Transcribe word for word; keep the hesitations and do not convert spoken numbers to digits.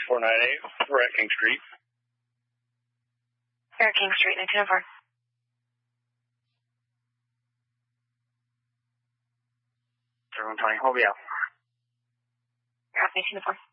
four nine eight, we're at King Street. We're at King Street, nineteen oh four. seven twenty, hold me out. You're off nineteen oh four.